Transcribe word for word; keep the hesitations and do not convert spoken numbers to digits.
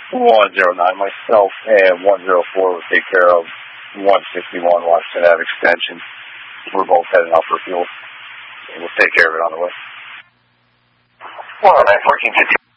one zero nine. Myself and one zero four will take care of one sixty-one Washington Ave extension. We're both heading out for fuel. And we'll take care of it on the way. Well, that's working to